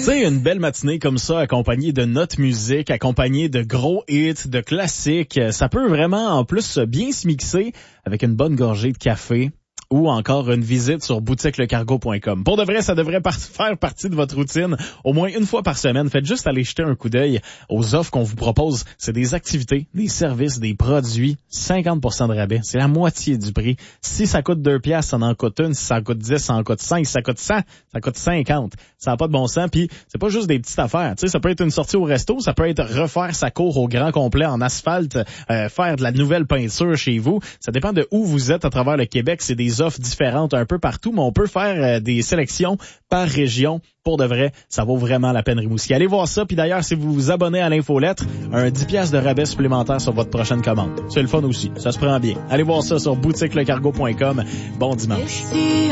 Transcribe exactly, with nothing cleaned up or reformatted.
Tu sais, une belle matinée comme ça, accompagnée de notre musique, accompagnée de gros hits, de classiques, ça peut vraiment en plus bien se mixer avec une bonne gorgée de café ou encore une visite sur boutique le cargo point com. Pour de vrai, ça devrait par- faire partie de votre routine au moins une fois par semaine. Faites juste aller jeter un coup d'œil aux offres qu'on vous propose. C'est des activités, des services, des produits, cinquante pour cent de rabais. C'est la moitié du prix. Si ça coûte deux piastres, ça en coûte une. Si ça en coûte dix, ça en coûte cinq. Si ça coûte cent, ça coûte cinquante. Ça n'a pas de bon sens. Puis c'est pas juste des petites affaires. Tu sais, ça peut être une sortie au resto, ça peut être refaire sa cour au grand complet en asphalte, euh, faire de la nouvelle peinture chez vous. Ça dépend de où vous êtes à travers le Québec. C'est des offres différentes un peu partout, mais on peut faire euh, des sélections par région. Pour de vrai, ça vaut vraiment la peine, Rimouski. Allez voir ça. Puis d'ailleurs, si vous vous abonnez à l'infolettre, un dix piastres de rabais supplémentaire sur votre prochaine commande. C'est le fun aussi. Ça se prend bien. Allez voir ça sur boutique le cargo point com. Bon dimanche.